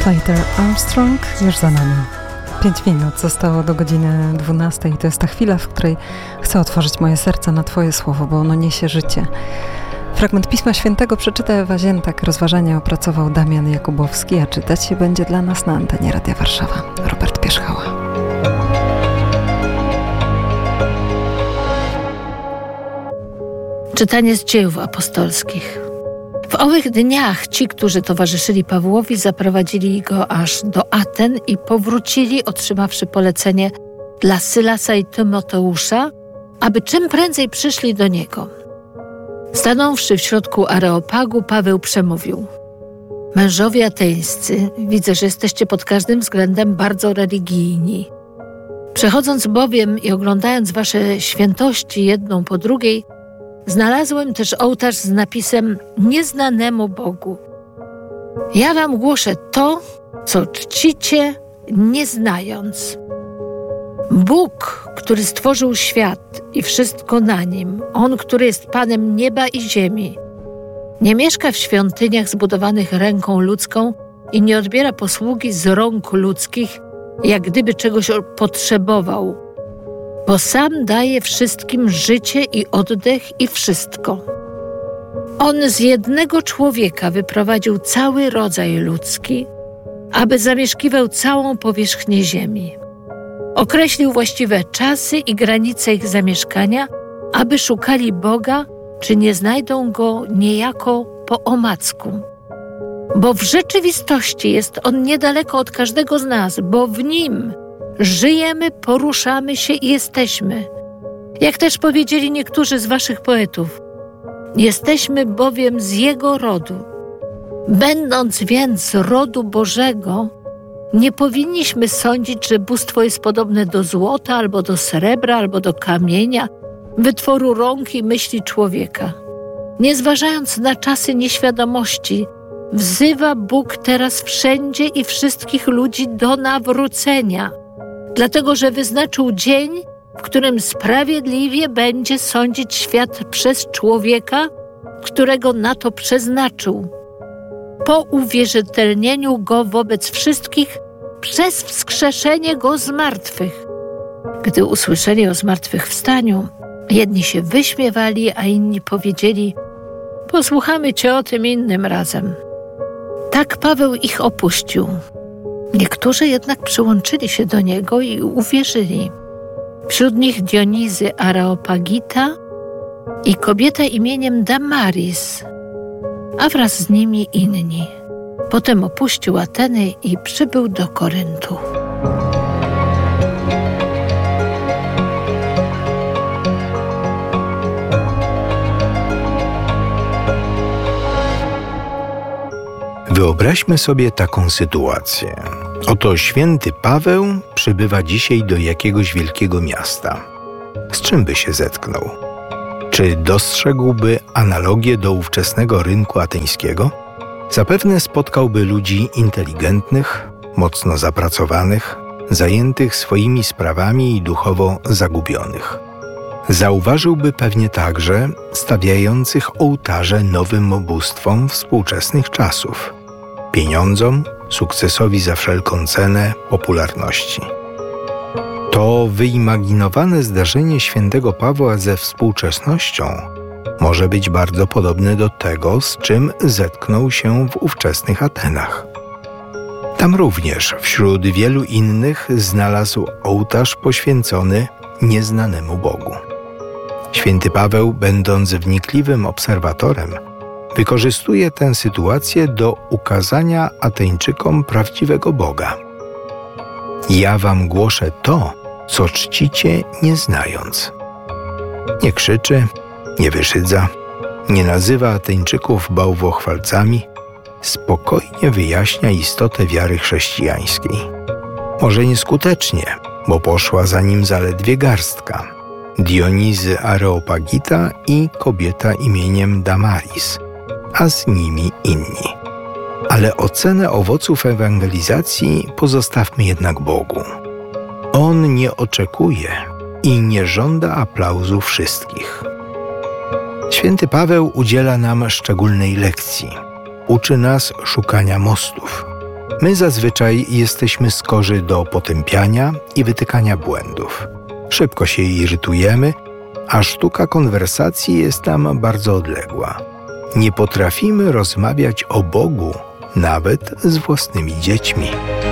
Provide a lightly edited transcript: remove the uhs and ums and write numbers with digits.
Clayton Armstrong już za nami. 5 minut zostało do godziny 12 i to jest ta chwila, w której chcę otworzyć moje serce na Twoje słowo, bo ono niesie życie. Fragment Pisma Świętego przeczyta Ewa Ziętak, rozważania opracował Damian Jakubowski, a czytać się będzie dla nas na antenie Radia Warszawa Robert Pierzchała. Czytanie z Dziejów Apostolskich. W owych dniach ci, którzy towarzyszyli Pawłowi, zaprowadzili go aż do Aten i powrócili, otrzymawszy polecenie dla Sylasa i Tymoteusza, aby czym prędzej przyszli do niego. Stanąwszy w środku Areopagu, Paweł przemówił: Mężowie ateńscy, widzę, że jesteście pod każdym względem bardzo religijni. Przechodząc bowiem i oglądając wasze świętości jedną po drugiej, znalazłem też ołtarz z napisem Nieznanemu Bogu. Ja wam głoszę to, co czcicie, nie znając. Bóg, który stworzył świat i wszystko na nim, On, który jest Panem nieba i ziemi, nie mieszka w świątyniach zbudowanych ręką ludzką i nie odbiera posługi z rąk ludzkich, jak gdyby czegoś potrzebował, bo sam daje wszystkim życie i oddech i wszystko. On z jednego człowieka wyprowadził cały rodzaj ludzki, aby zamieszkiwał całą powierzchnię ziemi. Określił właściwe czasy i granice ich zamieszkania, aby szukali Boga, czy nie znajdą Go niejako po omacku. Bo w rzeczywistości jest On niedaleko od każdego z nas, bo w Nim żyjemy, poruszamy się i jesteśmy. Jak też powiedzieli niektórzy z waszych poetów, jesteśmy bowiem z Jego rodu. Będąc więc z rodu Bożego, nie powinniśmy sądzić, że bóstwo jest podobne do złota, albo do srebra, albo do kamienia, wytworu rąk i myśli człowieka. Nie zważając na czasy nieświadomości, wzywa Bóg teraz wszędzie i wszystkich ludzi do nawrócenia, dlatego że wyznaczył dzień, w którym sprawiedliwie będzie sądzić świat przez człowieka, którego na to przeznaczył, po uwierzytelnieniu Go wobec wszystkich przez wskrzeszenie Go z martwych. Gdy usłyszeli o zmartwychwstaniu, jedni się wyśmiewali, a inni powiedzieli: posłuchamy Cię o tym innym razem. Tak Paweł ich opuścił. Niektórzy jednak przyłączyli się do niego i uwierzyli. Wśród nich Dionizy Areopagita i kobieta imieniem Damaris, a wraz z nimi inni. Potem opuścił Ateny i przybył do Koryntu. Wyobraźmy sobie taką sytuację. Oto święty Paweł przybywa dzisiaj do jakiegoś wielkiego miasta. Z czym by się zetknął? Czy dostrzegłby analogię do ówczesnego rynku ateńskiego? Zapewne spotkałby ludzi inteligentnych, mocno zapracowanych, zajętych swoimi sprawami i duchowo zagubionych. Zauważyłby pewnie także stawiających ołtarze nowym bóstwom współczesnych czasów, pieniądzom, sukcesowi za wszelką cenę, popularności. To wyimaginowane zdarzenie świętego Pawła ze współczesnością może być bardzo podobne do tego, z czym zetknął się w ówczesnych Atenach. Tam również wśród wielu innych znalazł ołtarz poświęcony nieznanemu Bogu. Święty Paweł, będąc wnikliwym obserwatorem, wykorzystuje tę sytuację do ukazania Ateńczykom prawdziwego Boga. Ja wam głoszę to, co czcicie, nie znając. Nie krzyczy, nie wyszydza, nie nazywa Ateńczyków bałwochwalcami, spokojnie wyjaśnia istotę wiary chrześcijańskiej. Może nieskutecznie, bo poszła za nim zaledwie garstka. Dionizy Areopagita i kobieta imieniem Damaris, a z nimi inni. Ale ocenę owoców ewangelizacji pozostawmy jednak Bogu. On nie oczekuje i nie żąda aplauzu wszystkich. Święty Paweł udziela nam szczególnej lekcji. Uczy nas szukania mostów. My zazwyczaj jesteśmy skorzy do potępiania i wytykania błędów. Szybko się irytujemy, a sztuka konwersacji jest nam bardzo odległa. Nie potrafimy rozmawiać o Bogu nawet z własnymi dziećmi.